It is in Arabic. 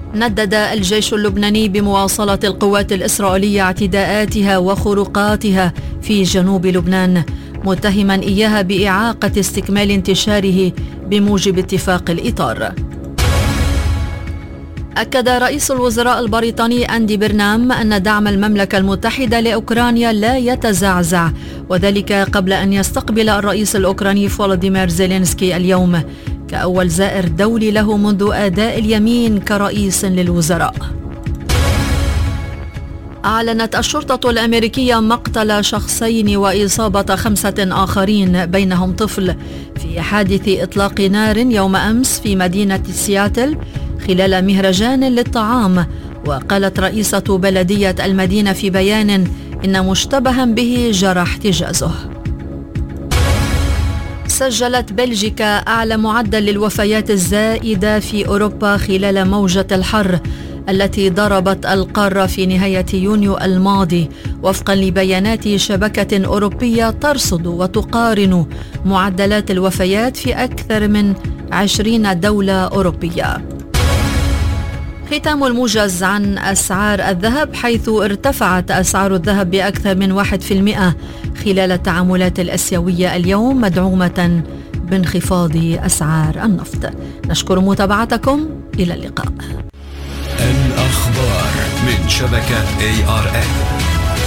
ندد الجيش اللبناني بمواصلة القوات الإسرائيلية اعتداءاتها وخروقاتها في جنوب لبنان، متهما إياها بإعاقة استكمال انتشاره بموجب اتفاق الإطار. أكد رئيس الوزراء البريطاني أندي برنام أن دعم المملكة المتحدة لأوكرانيا لا يتزعزع، وذلك قبل أن يستقبل الرئيس الأوكراني فولوديمير زيلينسكي اليوم كأول زائر دولي له منذ أداء اليمين كرئيس للوزراء. أعلنت الشرطة الأمريكية مقتل شخصين وإصابة 5 آخرين بينهم طفل في حادث إطلاق نار يوم أمس في مدينة سياتل خلال مهرجان للطعام. وقالت رئيسة بلدية المدينة في بيان إن مشتبها به جرى احتجازه. سجلت بلجيكا أعلى معدل للوفيات الزائدة في أوروبا خلال موجة الحر التي ضربت القارة في نهاية يونيو الماضي، وفقا لبيانات شبكة أوروبية ترصد وتقارن معدلات الوفيات في أكثر من 20 دولة أوروبية. ختام الموجز عن أسعار الذهب، حيث ارتفعت أسعار الذهب بأكثر من 1% خلال التعاملات الآسيوية اليوم، مدعومة بانخفاض أسعار النفط. نشكر متابعتكم، إلى اللقاء. الأخبار من شبكة ARN.